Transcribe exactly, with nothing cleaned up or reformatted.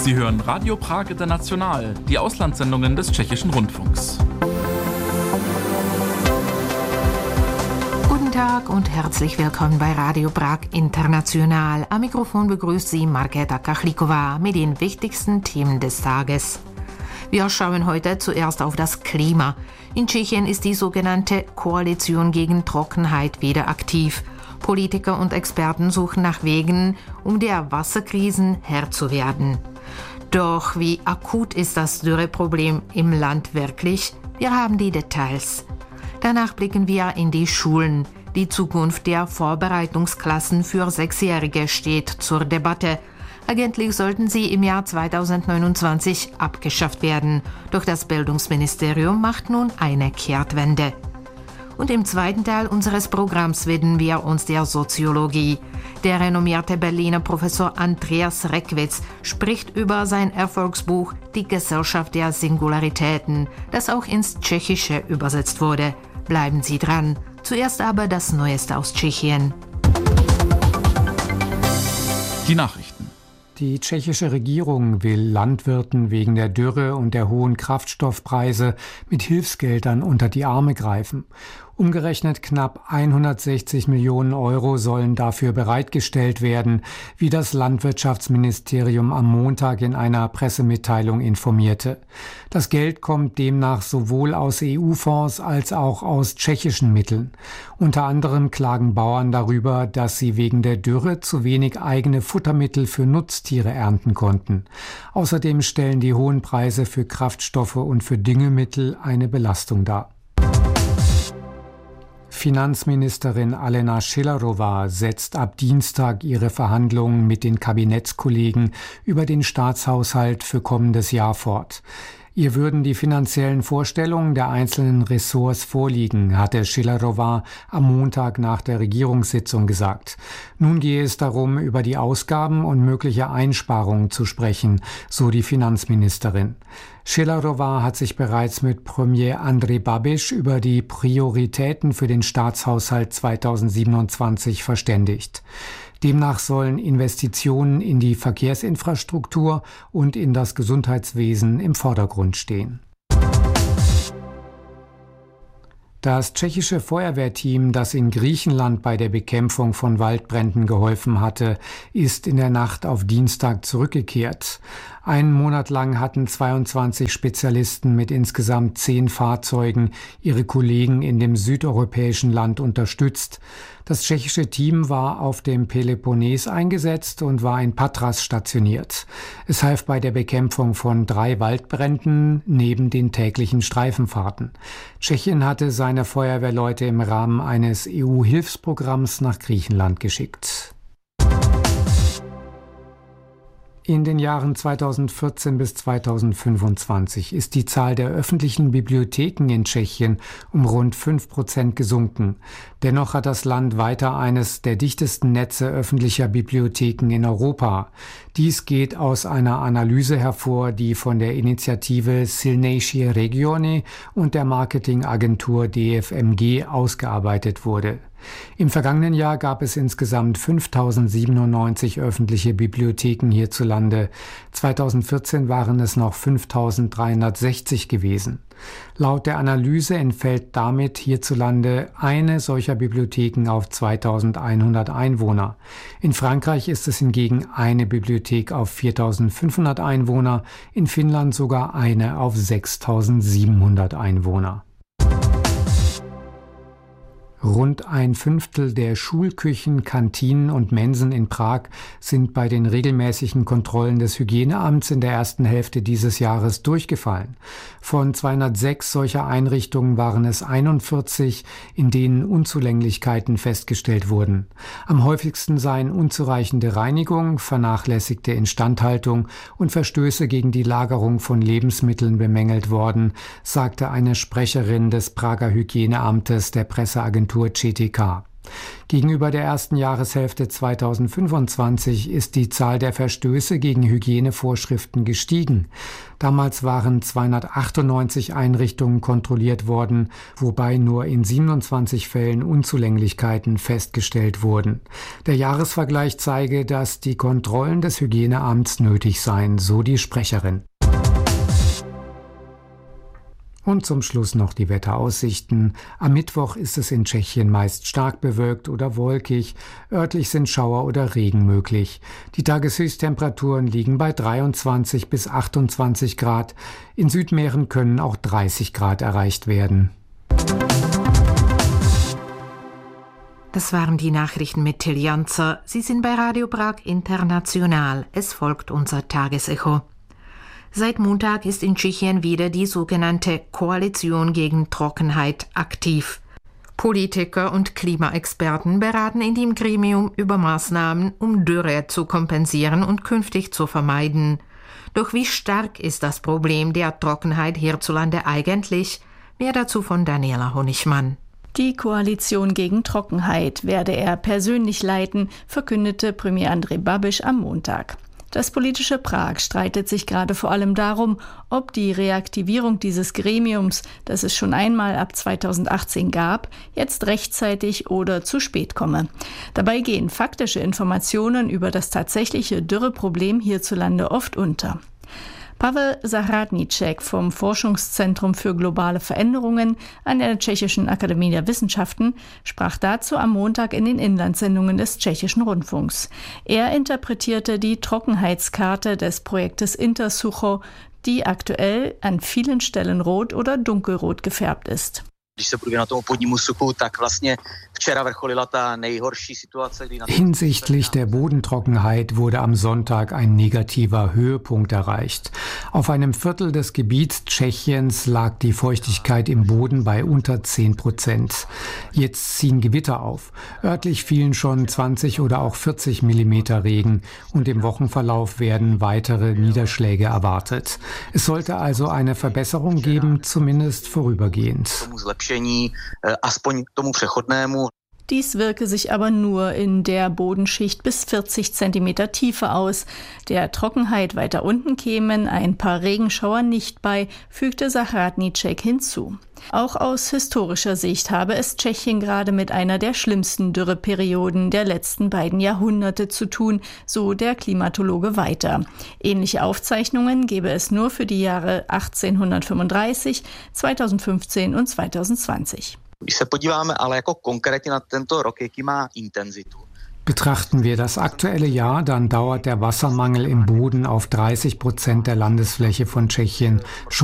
Sie hören Radio Prag International, die Auslandssendungen des Tschechischen Rundfunks. Guten Tag und herzlich willkommen bei Radio Prag International. Am Mikrofon begrüßt Sie Markéta Kachlíková mit den wichtigsten Themen des Tages. Wir schauen heute zuerst auf das Klima. In Tschechien ist die sogenannte Koalition gegen Trockenheit wieder aktiv. Politiker und Experten suchen nach Wegen, um der Wasserkrisen Herr zu werden. Doch wie akut ist das Dürreproblem im Land wirklich? Wir haben die Details. Danach blicken wir in die Schulen. Die Zukunft der Vorbereitungsklassen für Sechsjährige steht zur Debatte. Eigentlich sollten sie im Jahr zweitausendneunundzwanzig abgeschafft werden. Doch das Bildungsministerium macht nun eine Kehrtwende. Und im zweiten Teil unseres Programms widmen wir uns der Soziologie. Der renommierte Berliner Professor Andreas Reckwitz spricht über sein Erfolgsbuch Die Gesellschaft der Singularitäten, das auch ins Tschechische übersetzt wurde. Bleiben Sie dran. Zuerst aber das Neueste aus Tschechien. Die Nachrichten. Die tschechische Regierung will Landwirten wegen der Dürre und der hohen Kraftstoffpreise mit Hilfsgeldern unter die Arme greifen. Umgerechnet knapp hundertsechzig Millionen Euro sollen dafür bereitgestellt werden, wie das Landwirtschaftsministerium am Montag in einer Pressemitteilung informierte. Das Geld kommt demnach sowohl aus E U-Fonds als auch aus tschechischen Mitteln. Unter anderem klagen Bauern darüber, dass sie wegen der Dürre zu wenig eigene Futtermittel für Nutztiere ernten konnten. Außerdem stellen die hohen Preise für Kraftstoffe und für Düngemittel eine Belastung dar. Finanzministerin Alena Schillerová setzt ab Dienstag ihre Verhandlungen mit den Kabinettskollegen über den Staatshaushalt für kommendes Jahr fort. Ihr würden die finanziellen Vorstellungen der einzelnen Ressorts vorliegen, hatte Schillerová am Montag nach der Regierungssitzung gesagt. Nun gehe es darum, über die Ausgaben und mögliche Einsparungen zu sprechen, so die Finanzministerin. Schillerová hat sich bereits mit Premier Andrej Babiš über die Prioritäten für den Staatshaushalt zweitausendsiebenundzwanzig verständigt. Demnach sollen Investitionen in die Verkehrsinfrastruktur und in das Gesundheitswesen im Vordergrund stehen. Das tschechische Feuerwehrteam, das in Griechenland bei der Bekämpfung von Waldbränden geholfen hatte, ist in der Nacht auf Dienstag zurückgekehrt. Einen Monat lang hatten zweiundzwanzig Spezialisten mit insgesamt zehn Fahrzeugen ihre Kollegen in dem südeuropäischen Land unterstützt. Das tschechische Team war auf dem Peloponnes eingesetzt und war in Patras stationiert. Es half bei der Bekämpfung von drei Waldbränden neben den täglichen Streifenfahrten. Tschechien hatte seine Feuerwehrleute im Rahmen eines E U-Hilfsprogramms nach Griechenland geschickt. In den Jahren zweitausendvierzehn bis zweitausendfünfundzwanzig ist die Zahl der öffentlichen Bibliotheken in Tschechien um rund fünf Prozent gesunken. Dennoch hat das Land weiter eines der dichtesten Netze öffentlicher Bibliotheken in Europa. Dies geht aus einer Analyse hervor, die von der Initiative Silnejší regiony und der Marketingagentur D F M G ausgearbeitet wurde. Im vergangenen Jahr gab es insgesamt fünftausendsiebenundneunzig öffentliche Bibliotheken hierzulande. zweitausendvierzehn waren es noch fünftausenddreihundertsechzig gewesen. Laut der Analyse entfällt damit hierzulande eine solcher Bibliotheken auf zweitausendeinhundert Einwohner. In Frankreich ist es hingegen eine Bibliothek auf viertausendfünfhundert Einwohner, in Finnland sogar eine auf sechstausendsiebenhundert Einwohner. Rund ein Fünftel der Schulküchen, Kantinen und Mensen in Prag sind bei den regelmäßigen Kontrollen des Hygieneamts in der ersten Hälfte dieses Jahres durchgefallen. Von zweihundertsechs solcher Einrichtungen waren es einundvierzig, in denen Unzulänglichkeiten festgestellt wurden. Am häufigsten seien unzureichende Reinigung, vernachlässigte Instandhaltung und Verstöße gegen die Lagerung von Lebensmitteln bemängelt worden, sagte eine Sprecherin des Prager Hygieneamtes der Presseagentur C T K. Gegenüber der ersten Jahreshälfte zweitausendfünfundzwanzig ist die Zahl der Verstöße gegen Hygienevorschriften gestiegen. Damals waren zweihundertachtundneunzig Einrichtungen kontrolliert worden, wobei nur in siebenundzwanzig Fällen Unzulänglichkeiten festgestellt wurden. Der Jahresvergleich zeige, dass die Kontrollen des Hygieneamts nötig seien, so die Sprecherin. Und zum Schluss noch die Wetteraussichten. Am Mittwoch ist es in Tschechien meist stark bewölkt oder wolkig. Örtlich sind Schauer oder Regen möglich. Die Tageshöchsttemperaturen liegen bei dreiundzwanzig bis achtundzwanzig Grad. In Südmähren können auch dreißig Grad erreicht werden. Das waren die Nachrichten mit Till Janzer. Sie sind bei Radio Prag International. Es folgt unser Tagesecho. Seit Montag ist in Tschechien wieder die sogenannte Koalition gegen Trockenheit aktiv. Politiker und Klimaexperten beraten in dem Gremium über Maßnahmen, um Dürre zu kompensieren und künftig zu vermeiden. Doch wie stark ist das Problem der Trockenheit hierzulande eigentlich? Mehr dazu von Daniela Honigmann. Die Koalition gegen Trockenheit werde er persönlich leiten, verkündete Premier Andrej Babiš am Montag. Das politische Prag streitet sich gerade vor allem darum, ob die Reaktivierung dieses Gremiums, das es schon einmal ab zweitausendachtzehn gab, jetzt rechtzeitig oder zu spät komme. Dabei gehen faktische Informationen über das tatsächliche Dürreproblem hierzulande oft unter. Pavel Zahradníček vom Forschungszentrum für globale Veränderungen an der Tschechischen Akademie der Wissenschaften sprach dazu am Montag in den Inlandssendungen des Tschechischen Rundfunks. Er interpretierte die Trockenheitskarte des Projektes Intersucho, die aktuell an vielen Stellen rot oder dunkelrot gefärbt ist. Hinsichtlich der Bodentrockenheit wurde am Sonntag ein negativer Höhepunkt erreicht. Auf einem Viertel des Gebiets Tschechiens lag die Feuchtigkeit im Boden bei unter zehn Prozent. Jetzt ziehen Gewitter auf. Örtlich fielen schon zwanzig oder auch vierzig Millimeter Regen und im Wochenverlauf werden weitere Niederschläge erwartet. Es sollte also eine Verbesserung geben, zumindest vorübergehend. Dies wirke sich aber nur in der Bodenschicht bis vierzig Zentimeter Tiefe aus. Der Trockenheit weiter unten kämen ein paar Regenschauer nicht bei, fügte Zahradníček hinzu. Auch aus historischer Sicht habe es Tschechien gerade mit einer der schlimmsten Dürreperioden der letzten beiden Jahrhunderte zu tun, so der Klimatologe weiter. Ähnliche Aufzeichnungen gebe es nur für die Jahre achtzehnhundertfünfunddreißig, zweitausendfünfzehn und zweitausendzwanzig. Betrachten wir das aktuelle Jahr, dann dauert der Wassermangel im Boden auf dreißig Prozent der Landesfläche von Tschechien